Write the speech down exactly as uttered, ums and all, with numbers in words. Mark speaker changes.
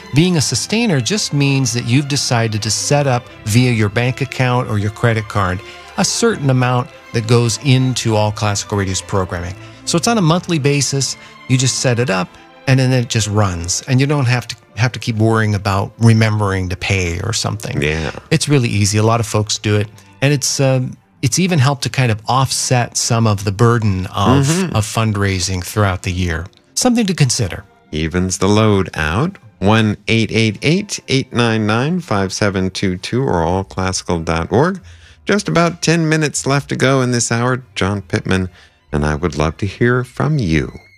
Speaker 1: Being a sustainer just means that you've decided to set up via your bank account or your credit card a certain amount that goes into All Classical Radio's programming. So it's on a monthly basis. You just set it up, and then it just runs, and you don't have to have to keep worrying about remembering to pay or something.
Speaker 2: Yeah,
Speaker 1: it's really easy. A lot of folks do it, and it's um, it's even helped to kind of offset some of the burden of mm-hmm. of fundraising throughout the year. Something to consider.
Speaker 2: Evens the load out. one eight eight eight, eight nine nine, five seven two two or all classical dot org. Just about ten minutes left to go in this hour. John Pittman and I would love to hear from you.